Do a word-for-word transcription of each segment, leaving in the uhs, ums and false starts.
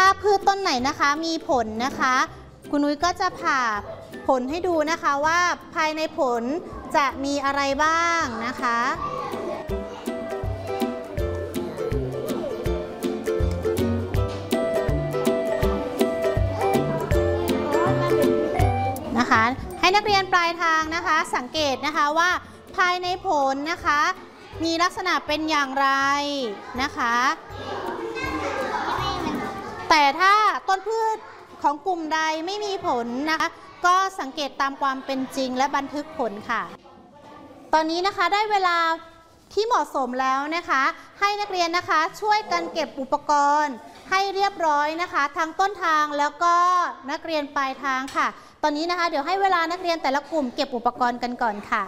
าพืชต้นไหนนะคะมีผลนะคะคุณนุ้ยก็จะผ่าผลให้ดูนะคะว่าภายในผลจะมีอะไรบ้างนะคะนะคะให้นักเรียนปลายทางนะคะสังเกตนะคะว่าภายในผลนะคะมีลักษณะเป็นอย่างไรนะคะแต่ถ้าต้นพืชของกลุ่มใดไม่มีผลนะคะก็สังเกตตามความเป็นจริงและบันทึกผลค่ะตอนนี้นะคะได้เวลาที่เหมาะสมแล้วนะคะให้นักเรียนนะคะช่วยกันเก็บอุปกรณ์ให้เรียบร้อยนะคะทั้งต้นทางแล้วก็นักเรียนปลายทางค่ะตอนนี้นะคะเดี๋ยวให้เวลานักเรียนแต่ละกลุ่มเก็บอุปกรณ์กันก่อนค่ะ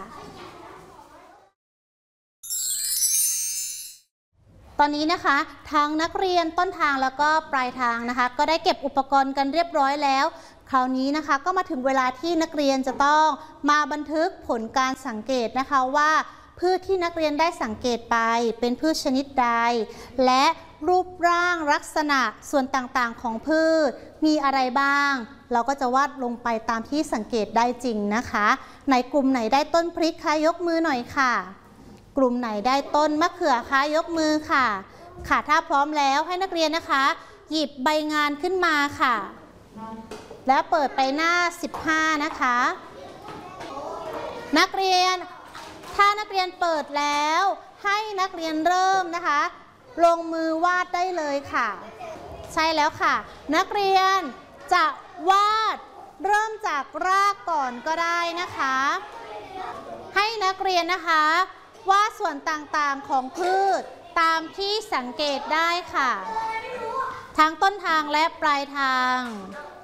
ตอนนี้นะคะทั้งนักเรียนต้นทางแล้วก็ปลายทางนะคะก็ได้เก็บอุปกรณ์กันเรียบร้อยแล้วคราวนี้นะคะก็มาถึงเวลาที่นักเรียนจะต้องมาบันทึกผลการสังเกตนะคะว่าพืชที่นักเรียนได้สังเกตไปเป็นพืชชนิดใดและรูปร่างลักษณะส่วนต่างๆของพืชมีอะไรบ้างเราก็จะวาดลงไปตามที่สังเกตได้จริงนะคะในกลุ่มไหนได้ต้นพริกคะยกมือหน่อยค่ะกลุ่มไหนได้ต้นมะเขือคะยกมือค่ะค่ะถ้าพร้อมแล้วให้นักเรียนนะคะหยิบใบงานขึ้นมาค่ะและเปิดไปหน้าสิบห้านะคะนักเรียนถ้านักเรียนเปิดแล้วให้นักเรียนเริ่มนะคะลงมือวาดได้เลยค่ะใช่แล้วค่ะนักเรียนจะวาดเริ่มจากรากก่อนก็ได้นะคะให้นักเรียนนะคะวาดส่วนต่างๆของพืชตามที่สังเกตได้ค่ะทั้งต้นทางและปลายทาง